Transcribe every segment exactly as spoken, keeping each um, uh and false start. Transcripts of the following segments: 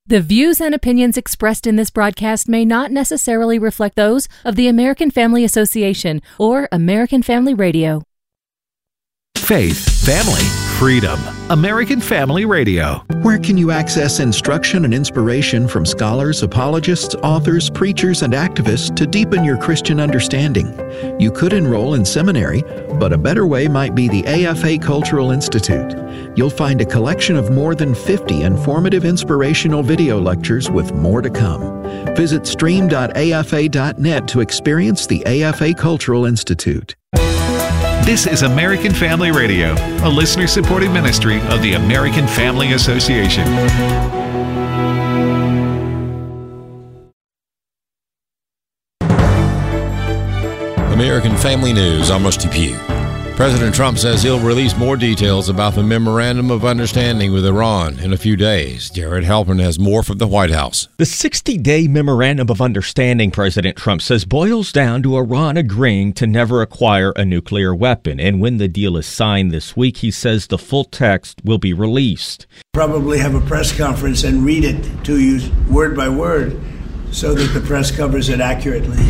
The views and opinions expressed in this broadcast may not necessarily reflect those of the American Family Association or American Family Radio. Faith, family, freedom. American Family Radio. Where can you access instruction and inspiration from scholars, apologists, authors, preachers, and activists to deepen your Christian understanding? You could enroll in seminary, but a better way might be the A F A Cultural Institute. You'll find a collection of more than fifty informative inspirational video lectures with more to come. Visit stream dot a f a dot net to experience the A F A Cultural Institute. This is American Family Radio, a listener-supported ministry of the American Family Association. American Family News, I'm Rusty Pugh. President Trump says he'll release more details about the Memorandum of Understanding with Iran in a few days. Jared Halpern has more from the White House. The sixty-day Memorandum of Understanding, President Trump says, boils down to Iran agreeing to never acquire a nuclear weapon. And when the deal is signed this week, he says the full text will be released. Probably have a press conference and read it to you word by word so that the press covers it accurately,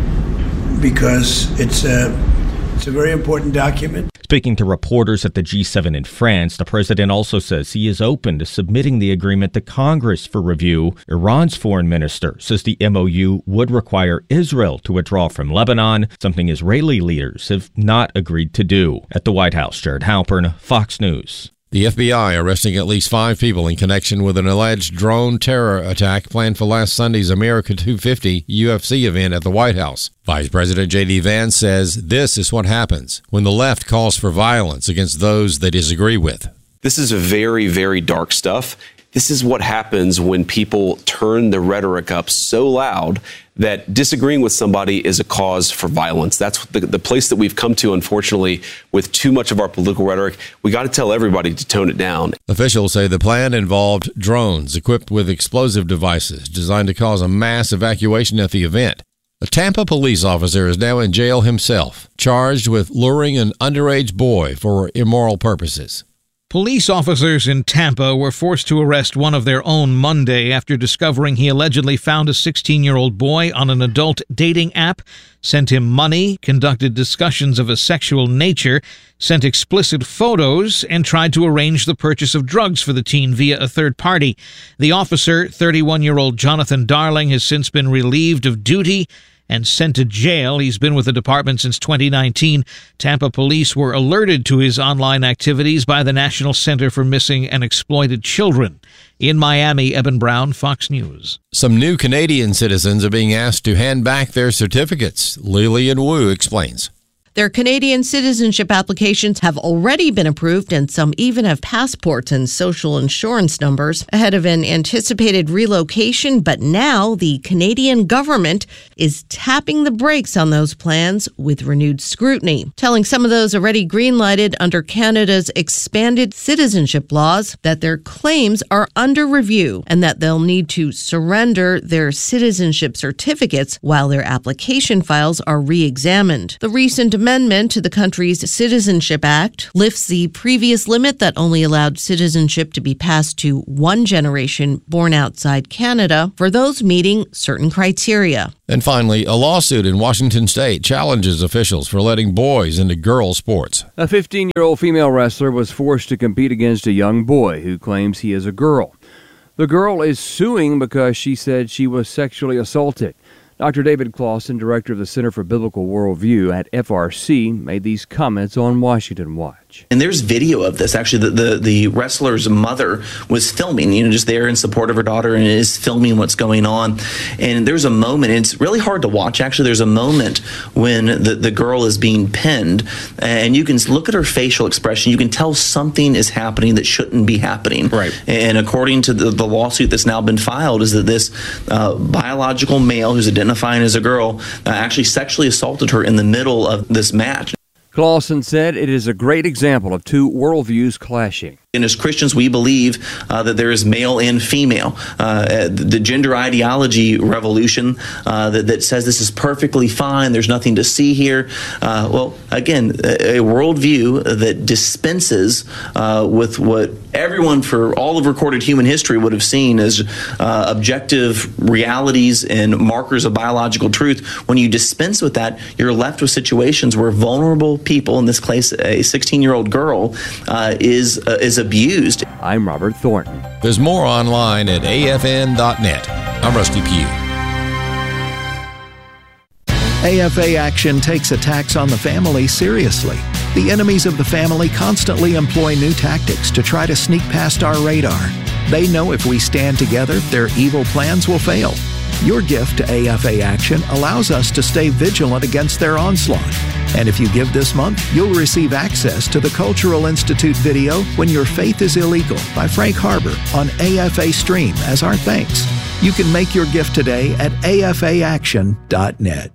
because it's a It's a very important document. Speaking to reporters at the G seven in France, the president also says he is open to submitting the agreement to Congress for review. Iran's foreign minister says the M O U would require Israel to withdraw from Lebanon, something Israeli leaders have not agreed to do. At the White House, Jared Halpern, Fox News. The F B I arresting at least five people in connection with an alleged drone terror attack planned for last Sunday's America two fifty U F C event at the White House. Vice President J D Vance says this is what happens when the left calls for violence against those they disagree with. This is a very, very dark stuff. This is what happens when people turn the rhetoric up so loud that disagreeing with somebody is a cause for violence. That's the, the place that we've come to, unfortunately, with too much of our political rhetoric. We got to tell everybody to tone it down. Officials say the plan involved drones equipped with explosive devices designed to cause a mass evacuation at the event. A Tampa police officer is now in jail himself, charged with luring an underage boy for immoral purposes. Police officers in Tampa were forced to arrest one of their own Monday after discovering he allegedly found a sixteen-year-old boy on an adult dating app, sent him money, conducted discussions of a sexual nature, sent explicit photos, and tried to arrange the purchase of drugs for the teen via a third party. The officer, thirty-one-year-old Jonathan Darling, has since been relieved of duty and sent to jail. He's been with the department since twenty nineteen. Tampa police were alerted to his online activities by the National Center for Missing and Exploited Children. In Miami, Eben Brown, Fox News. Some new Canadian citizens are being asked to hand back their certificates. Lillian Wu explains. Their Canadian citizenship applications have already been approved, and some even have passports and social insurance numbers ahead of an anticipated relocation. But now the Canadian government is tapping the brakes on those plans with renewed scrutiny, telling some of those already green-lighted under Canada's expanded citizenship laws that their claims are under review and that they'll need to surrender their citizenship certificates while their application files are re-examined. The recent amendment to the country's Citizenship Act lifts the previous limit that only allowed citizenship to be passed to one generation born outside Canada for those meeting certain criteria. And finally, a lawsuit in Washington state challenges officials for letting boys into girl sports. A fifteen-year-old female wrestler was forced to compete against a young boy who claims he is a girl. The girl is suing because she said she was sexually assaulted. Doctor David Clausen, director of the Center for Biblical Worldview at F R C, made these comments on Washington Watch. And there's video of this. Actually, the, the, the wrestler's mother was filming, you know, just there in support of her daughter and is filming what's going on. And there's a moment, and it's really hard to watch. Actually, there's a moment when the, the girl is being pinned, and you can look at her facial expression. You can tell something is happening that shouldn't be happening. Right. And according to the, the lawsuit that's now been filed, is that this uh, biological male who's identifying as a girl uh, actually sexually assaulted her in the middle of this match. Clausen said it is a great example of two worldviews clashing. And as Christians, we believe uh, that there is male and female. Uh, the gender ideology revolution uh, that, that says this is perfectly fine, there's nothing to see here. Uh, well, again, a, a worldview that dispenses uh, with what everyone for all of recorded human history would have seen as uh, objective realities and markers of biological truth. When you dispense with that, you're left with situations where vulnerable people, in this case, a sixteen-year-old girl, uh, is uh, is abused. I'm Robert Thornton. There's more online at A F N dot net. I'm Rusty Pugh. A F A Action takes attacks on the family seriously. The enemies of the family constantly employ new tactics to try to sneak past our radar. They know if we stand together, their evil plans will fail. Your gift to A F A Action allows us to stay vigilant against their onslaught. And if you give this month, you'll receive access to the Cultural Institute video When Your Faith is Illegal by Frank Harbor on A F A Stream as our thanks. You can make your gift today at A F A action dot net.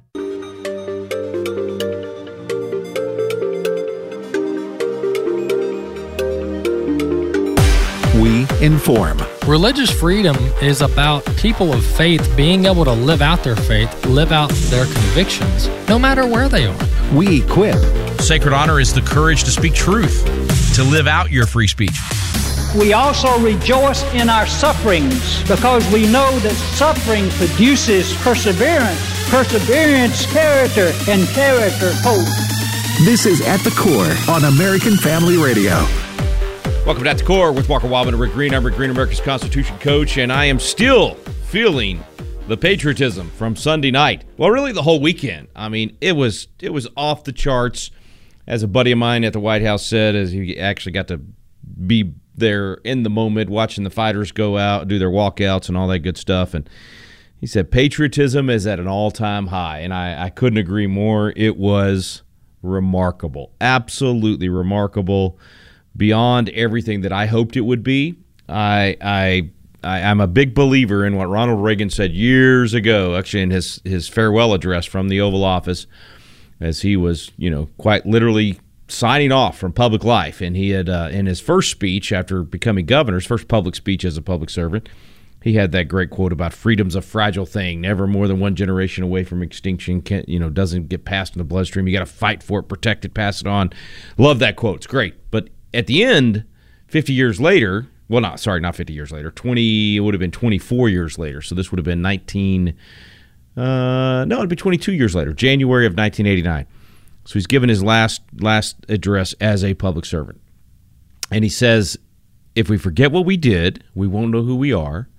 We inform. Religious freedom is about people of faith being able to live out their faith, live out their convictions, no matter where they are. We equip. Sacred honor is the courage to speak truth, to live out your free speech. We also rejoice in our sufferings because we know that suffering produces perseverance, perseverance, character, and character, hope. This is At the Core on American Family Radio. Welcome to At the Core with Walker Wildman and Rick Green. I'm Rick Green, America's Constitution coach, and I am still feeling the patriotism from Sunday night. Well, really the whole weekend. I mean, it was it was off the charts. As a buddy of mine at the White House said, as he actually got to be there in the moment, watching the fighters go out, do their walkouts and all that good stuff. And he said patriotism is at an all-time high, and I, I couldn't agree more. It was remarkable, absolutely remarkable, beyond everything that I hoped it would be. I, I, I, I'm a big believer in what Ronald Reagan said years ago, actually in his, his farewell address from the Oval Office, as he was, you know, quite literally signing off from public life. And he had, uh, in his first speech after becoming governor, his first public speech as a public servant, he had that great quote about freedom's a fragile thing, never more than one generation away from extinction, can't, you know, doesn't get passed in the bloodstream. You got to fight for it, protect it, pass it on. Love that quote. It's great. But at the end, fifty years later, well, not sorry, not fifty years later, twenty, it would have been twenty-four years later. So this would have been nineteen, uh, no, it'd be twenty-two years later, January of nineteen eighty-nine. So he's given his last last address as a public servant. And he says, if we forget what we did, we won't know who we are.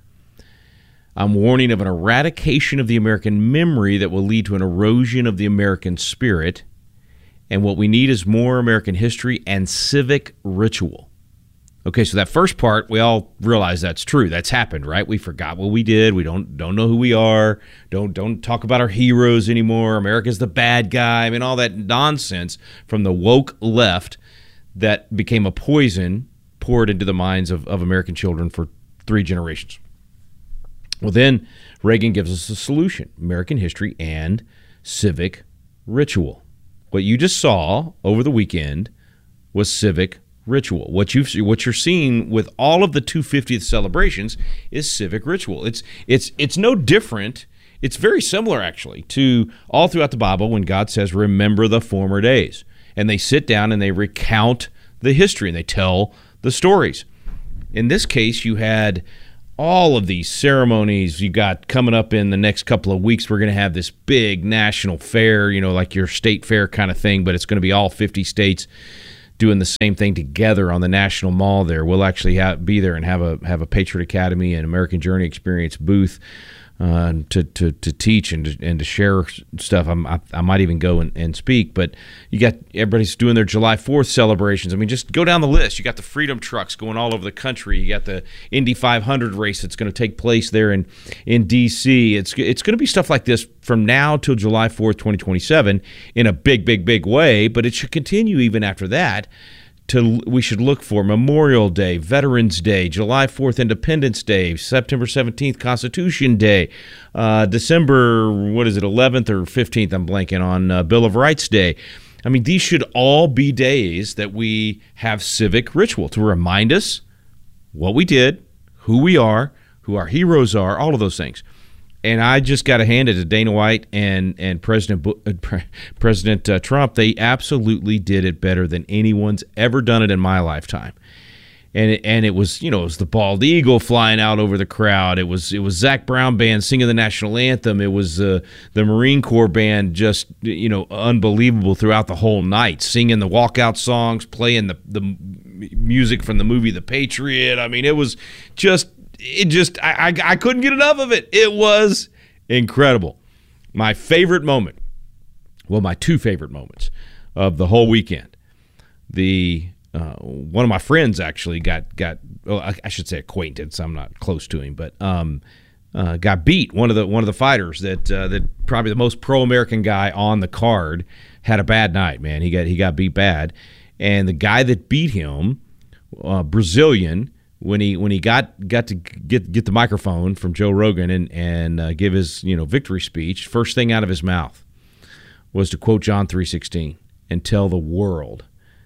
I'm warning of an eradication of the American memory that will lead to an erosion of the American spirit. And what we need is more American history and civic ritual. Okay, so that first part, we all realize that's true. That's happened, right? We forgot what we did. We don't don't know who we are. Don't don't talk about our heroes anymore. America's the bad guy. I mean, all that nonsense from the woke left that became a poison poured into the minds of, of American children for three generations. Well, then Reagan gives us a solution: American history and civic ritual. What you just saw over the weekend was civic ritual. What you've what you're seeing with all of the two hundred fiftieth celebrations is civic ritual. It's it's it's no different. It's very similar, actually, to all throughout the Bible when God says, "Remember the former days," and they sit down and they recount the history and they tell the stories. In this case, you had all of these ceremonies you got coming up in the next couple of weeks. We're going to have this big national fair, you know, like your state fair kind of thing, but it's going to be all fifty states doing the same thing together on the National Mall there. We'll actually have, be there and have a have a Patriot Academy and American Journey Experience booth uh, to, to to teach and to, and to share stuff. I'm, I, I might even go and, and speak, but you got everybody's doing their July fourth celebrations. I mean, just go down the list. You got the Freedom Trucks going all over the country. You got the Indy five hundred race that's going to take place there in, in D C It's, it's going to be stuff like this from now till July fourth, twenty twenty-seven in a big, big, big way, but it should continue even after that. To, we should look for Memorial Day, Veterans Day, July fourth, Independence Day, September seventeenth, Constitution Day, uh, December, what is it, eleventh or fifteenth, I'm blanking on, uh, Bill of Rights Day. I mean, these should all be days that we have civic ritual to remind us what we did, who we are, who our heroes are, all of those things. And I just got to hand it to Dana White and and President uh, Pre- President uh, Trump. They absolutely did it better than anyone's ever done it in my lifetime. And it, and it was, you know, it was the bald eagle flying out over the crowd. It was it was Zach Brown Band singing the national anthem. It was uh, the Marine Corps Band, just, you know, unbelievable throughout the whole night, singing the walkout songs, playing the the music from the movie The Patriot. I mean, it was just. It just, I, I I couldn't get enough of it. It was incredible. My favorite moment, well, my two favorite moments of the whole weekend. The uh, one of my friends actually got got, well, I, I should say acquaintance. I'm not close to him, but um, uh, got beat. One of the one of the fighters that uh, that probably the most pro-American guy on the card had a bad night. Man, he got he got beat bad, and the guy that beat him, uh, Brazilian. When he when he got got to get get the microphone from Joe Rogan and and uh, give his you know victory speech, first thing out of his mouth was to quote John three sixteen and tell the world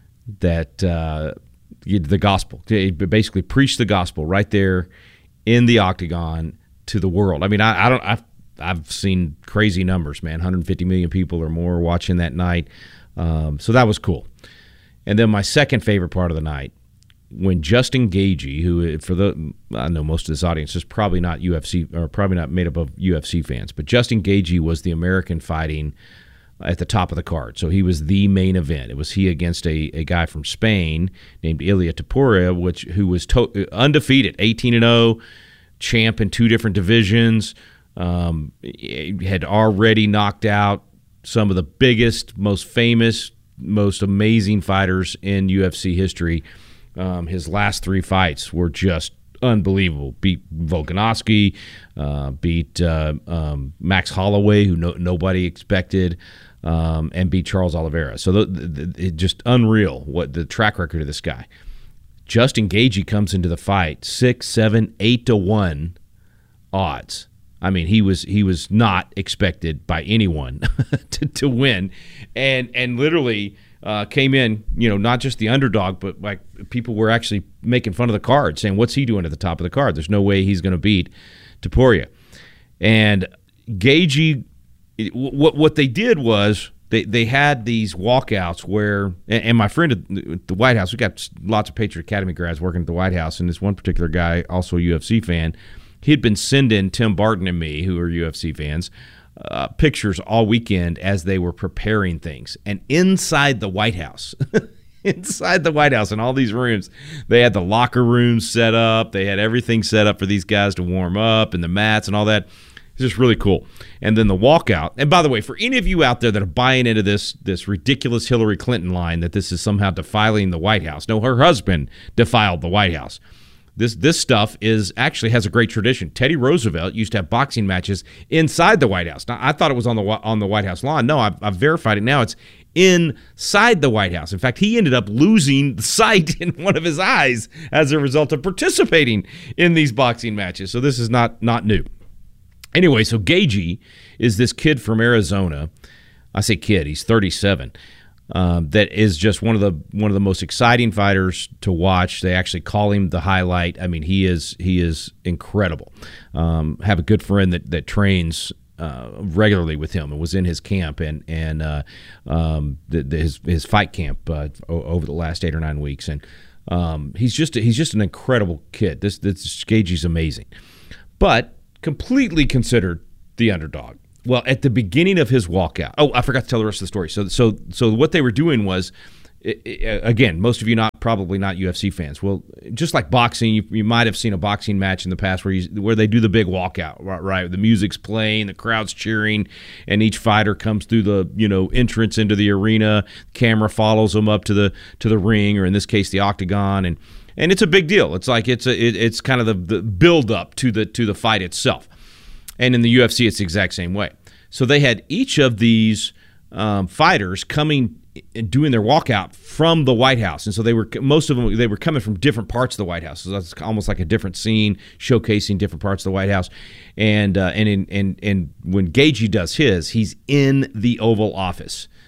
that uh, the gospel. He basically preached the gospel right there in the octagon to the world. I mean, I, I don't I've I've seen crazy numbers, man. one hundred fifty million people or more watching that night, um, so that was cool. And then my second favorite part of the night, when Justin Gaethje, who for the I know most of this audience is probably not U F C or probably not made up of U F C fans, but Justin Gaethje was the American fighting at the top of the card. So he was the main event. It was he against a, a guy from Spain named Ilia Topuria, which who was to, undefeated, eighteen and oh, champ in two different divisions, um, had already knocked out some of the biggest, most famous, most amazing fighters in U F C history. Um, his last three fights were just unbelievable. Beat Volkanovski, uh, beat uh, um, Max Holloway, who no, nobody expected, um, and beat Charles Oliveira. So the, the, it just unreal what the track record of this guy. Justin Gaethje comes into the fight six, seven, eight to one odds. I mean, he was he was not expected by anyone to, to win, and and literally. Uh, came in, you know, not just the underdog, but like people were actually making fun of the card, saying, "What's he doing at the top of the card? There's no way he's going to beat Topuria." And Gaethje, what what they did was they they had these walkouts where, and my friend at the White House, we got lots of Patriot Academy grads working at the White House, and this one particular guy, also a U F C fan, he had been sending Tim Barton and me, who are U F C fans, Uh, pictures all weekend as they were preparing things. And inside the White House, inside the White House in all these rooms, they had the locker rooms set up. They had everything set up for these guys to warm up and the mats and all that. It's just really cool. And then the walkout. And by the way, for any of you out there that are buying into this, this ridiculous Hillary Clinton line that this is somehow defiling the White House, no, her husband defiled the White House. This this stuff is actually has a great tradition. Teddy Roosevelt used to have boxing matches inside the White House. Now, I thought it was on the on the White House lawn. No, I've, I've verified it now. It's inside the White House. In fact, he ended up losing sight in one of his eyes as a result of participating in these boxing matches. So this is not not new. Anyway, so Gaethje is this kid from Arizona. I say kid, he's thirty-seven. Um, that is just one of the one of the most exciting fighters to watch. They actually call him the highlight. I mean, he is he is incredible. Um, have a good friend that that trains uh, regularly with him and was in his camp and and uh, um, the, the, his his fight camp uh, over the last eight or nine weeks. And um, he's just he's just an incredible kid. This this Gaethje's amazing, but completely considered the underdog. Well, at the beginning of his walkout, oh, I forgot to tell the rest of the story. So, so, so what they were doing was, it, it, again, most of you not probably not U F C fans. Well, just like boxing, you, you might have seen a boxing match in the past where you, where they do the big walkout, right, right? The music's playing, the crowd's cheering, and each fighter comes through the you know entrance into the arena. Camera follows them up to the to the ring, or in this case, the octagon, and and it's a big deal. It's like it's a it, it's kind of the, the build up to the to the fight itself. And in the U F C, it's the exact same way. So they had each of these um, fighters coming and doing their walkout from the White House. And so they were most of them, they were coming from different parts of the White House. So that's almost like a different scene, showcasing different parts of the White House. And uh, and in, and and when Gaethje does his, he's in the Oval Office.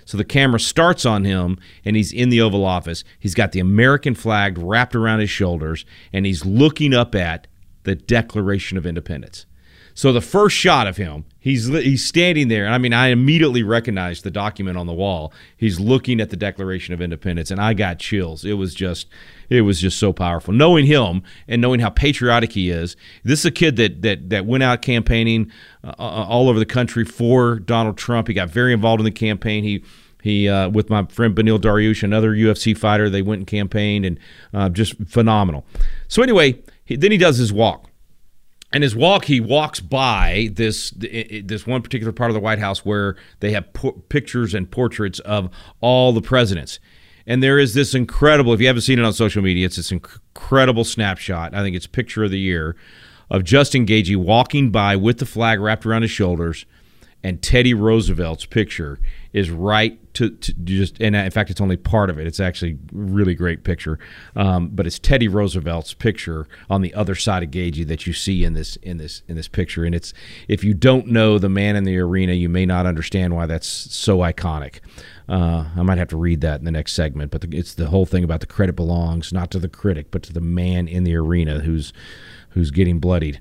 So the camera starts on him, and he's in the Oval Office. He's got the American flag wrapped around his shoulders, and he's looking up at the Declaration of Independence. So the first shot of him, he's he's standing there, and I mean, I immediately recognized the document on the wall. He's looking at the Declaration of Independence, and I got chills. It was just, it was just so powerful. Knowing him and knowing how patriotic he is, this is a kid that that that went out campaigning uh, all over the country for Donald Trump. He got very involved in the campaign. He he uh, with my friend Benil Dariush, another U F C fighter, they went and campaigned, and uh, just phenomenal. So anyway, he, then he does his walk. And his walk, he walks by this this one particular part of the White House where they have po- pictures and portraits of all the presidents. And there is this incredible, if you haven't seen it on social media, it's this incredible snapshot. I think it's picture of the year of Justin Gagey walking by with the flag wrapped around his shoulders, and Teddy Roosevelt's picture is right to, to just, and in fact, it's only part of it. It's actually a really great picture, um, but it's Teddy Roosevelt's picture on the other side of Gagey that you see in this in this in this picture. And it's, if you don't know the man in the arena, you may not understand why that's so iconic. Uh, I might have to read that in the next segment, but the, it's the whole thing about the credit belongs not to the critic, but to the man in the arena who's who's getting bloodied.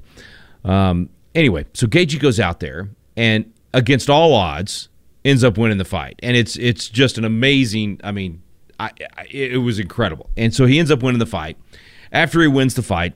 Um, anyway, so Gagey goes out there and, against all odds, ends up winning the fight. And it's it's just an amazing, I mean, I, I, it was incredible. And so he ends up winning the fight. After he wins the fight,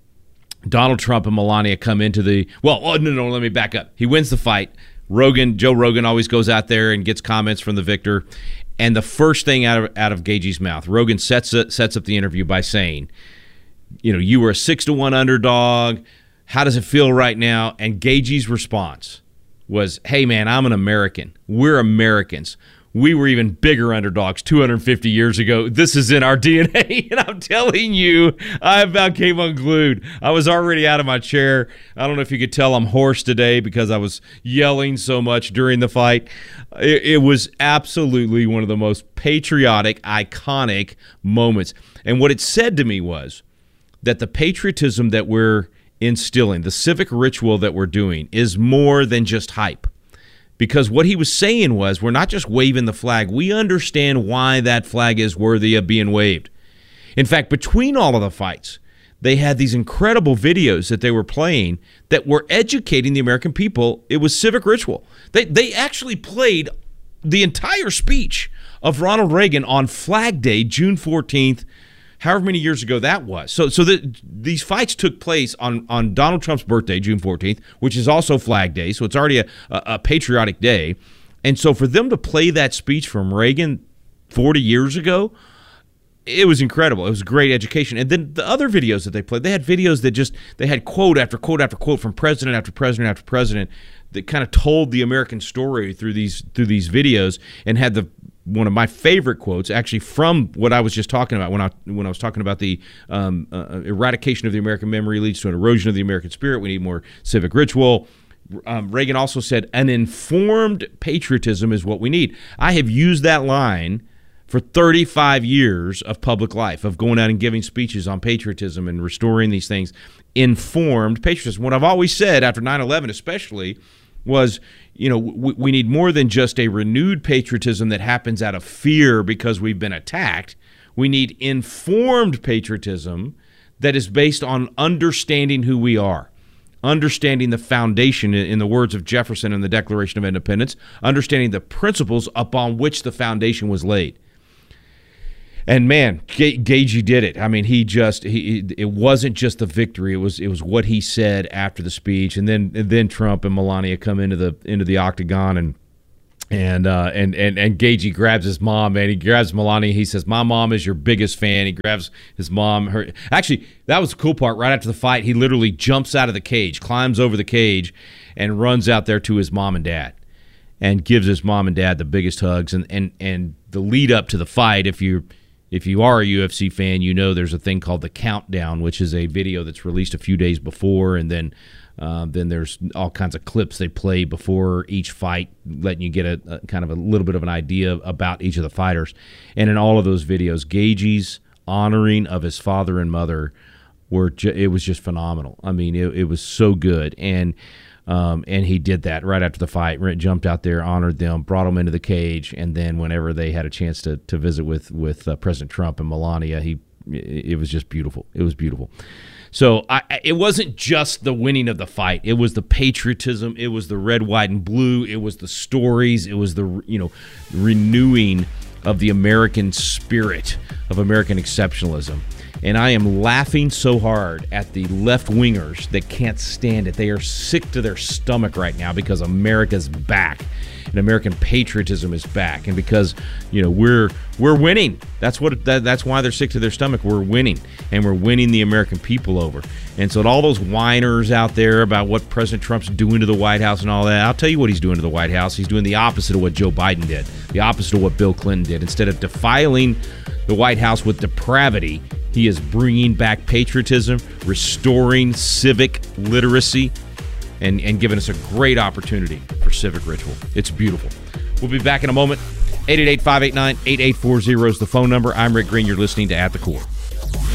Donald Trump and Melania come into the, well, oh, no, no, let me back up. He wins the fight. Rogan, Joe Rogan always goes out there and gets comments from the victor. And the first thing out of out of Gagey's mouth, Rogan sets it, sets up the interview by saying, you know, you were a six to one underdog. How does it feel right now? And Gagey's response was, hey, man, I'm an American. We're Americans. We were even bigger underdogs two hundred fifty years ago. This is in our D N A. And I'm telling you, I about came unglued. I was already out of my chair. I don't know if you could tell I'm hoarse today because I was yelling so much during the fight. It, it was absolutely one of the most patriotic, iconic moments. And what it said to me was that the patriotism that we're instilling, the civic ritual that we're doing, is more than just hype. Because what he was saying was, we're not just waving the flag. We understand why that flag is worthy of being waved. In fact, between all of the fights, they had these incredible videos that they were playing that were educating the American people. It was civic ritual. They, they actually played the entire speech of Ronald Reagan on Flag Day, June fourteenth, however many years ago that was. So so the, these fights took place on, on Donald Trump's birthday, June fourteenth, which is also Flag Day, so it's already a, a, a patriotic day. And so for them to play that speech from Reagan forty years ago, it was incredible. It was great education. And then the other videos that they played, they had videos that just, they had quote after quote after quote from president after president after president that kind of told the American story through these through these videos, and had the one of my favorite quotes actually from what I was just talking about when I when I was talking about the um, uh, eradication of the American memory leads to an erosion of the American spirit. We need more civic ritual. Um, Reagan also said, an informed patriotism is what we need. I have used that line for thirty-five years of public life, of going out and giving speeches on patriotism and restoring these things. Informed patriotism. What I've always said after nine eleven especially was, you know, we, we need more than just a renewed patriotism that happens out of fear because we've been attacked. We need informed patriotism that is based on understanding who we are, understanding the foundation, in the words of Jefferson in the Declaration of Independence, understanding the principles upon which the foundation was laid. And man, G- Gagey did it. I mean, he just he it wasn't just the victory. It was it was what he said after the speech, and then and then Trump and Melania come into the into the octagon, and and uh, and and and Gagey grabs his mom, man. He grabs Melania. He says, "My mom is your biggest fan." He grabs his mom. Her actually, that was the cool part. Right after the fight, he literally jumps out of the cage, climbs over the cage, and runs out there to his mom and dad, and gives his mom and dad the biggest hugs. And and and the lead up to the fight, if you If you are a U F C fan, you know there's a thing called the Countdown, which is a video that's released a few days before, and then uh, then there's all kinds of clips they play before each fight, letting you get a, a kind of a little bit of an idea about each of the fighters. And in all of those videos, Gagey's honoring of his father and mother were ju- it was just phenomenal. I mean, it, it was so good. And Um, and he did that right after the fight. Jumped out there, honored them, brought them into the cage, and then whenever they had a chance to to visit with with uh, President Trump and Melania, he it was just beautiful. It was beautiful. So I, it wasn't just the winning of the fight. It was the patriotism. It was the red, white, and blue. It was the stories. It was the you know renewing of the American spirit, of American exceptionalism. And I am laughing so hard at the left-wingers that can't stand it. They are sick to their stomach right now because America's back and American patriotism is back, and because you know we're we're winning. That's what that, that's why they're sick to their stomach. We're winning, and we're winning the American people over. And so, to all those whiners out there about what President Trump's doing to the White House and all that, I'll tell you what he's doing to the White House. He's doing the opposite of what Joe Biden did, the opposite of what Bill Clinton did. Instead of defiling the White House with depravity, he is bringing back patriotism, restoring civic literacy, and, and giving us a great opportunity for civic ritual. It's beautiful. We'll be back in a moment. eight eight eight, five eight nine, eight eight four zero is the phone number. I'm Rick Green. You're listening to At the Core.